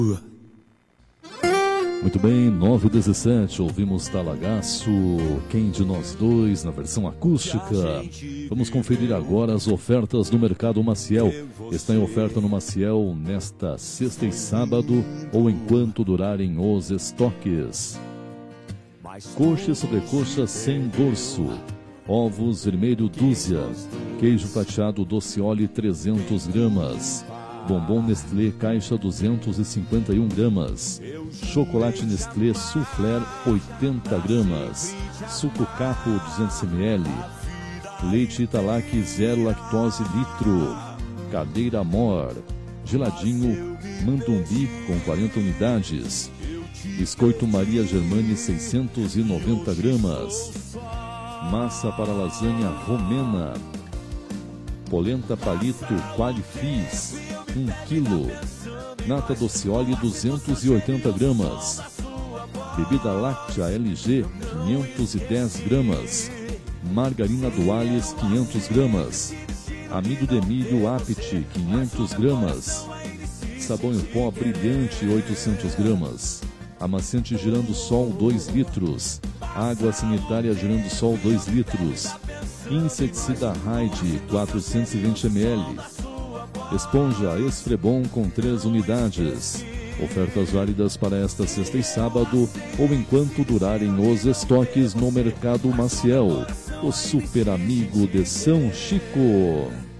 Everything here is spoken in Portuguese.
Muito bem, 9h17, ouvimos Talagaço, Quem de Nós Dois, na versão acústica. Vamos conferir agora as ofertas do Mercado Maciel. Está em oferta no Maciel nesta sexta e sábado, ou enquanto durarem os estoques. Coxa e sobrecoxa sem dorso. Ovos vermelho dúzia. Queijo fatiado Docioli 300 gramas. Bombom Nestlé caixa 251 gramas. Chocolate Nestlé Soufflé 80 gramas. Suco Capo 200 ml. Leite Italac 0 lactose litro. Cadeira Amor. Geladinho Mandumbi com 40 unidades. Biscoito Maria Germani 690 gramas. Massa para lasanha romena. Polenta Palito Qualifis 1 kg. Nata Docioli 280 gramas. Bebida láctea LG 510 gramas. Margarina Duales 500 gramas. Amido de milho Apti 500 gramas. Sabão em pó Brilhante 800 gramas. Amaciante Girando Sol 2 litros. Água sanitária Girando Sol 2 litros. Inseticida Raid 420 ml. Esponja Esfrebon com 3 unidades. Ofertas válidas para esta sexta e sábado ou enquanto durarem os estoques no Mercado Maciel. O super amigo de São Chico.